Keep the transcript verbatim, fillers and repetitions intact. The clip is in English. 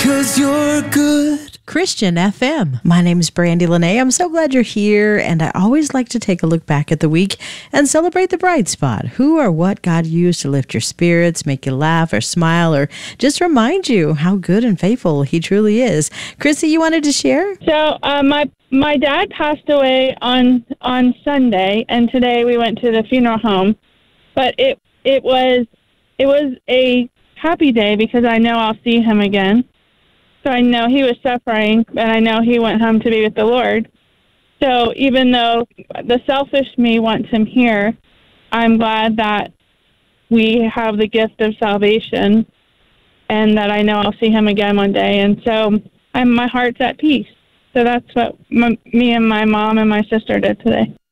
'cause you're good. Christian F M. My name is Brandy Lene. I'm so glad you're here, and I always like to take a look back at the week and celebrate the bright spot. Who or what God used to lift your spirits, make you laugh or smile, or just remind you how good and faithful He truly is. Chrissy, you wanted to share? So uh, my my dad passed away on on Sunday, and today we went to the funeral home. But it it was it was a happy day because I know I'll see him again. So I know he was suffering, and I know he went home to be with the Lord. So even though the selfish me wants him here, I'm glad that we have the gift of salvation and that I know I'll see him again one day. And so I'm, my heart's at peace. So that's what my, me and my mom and my sister did today.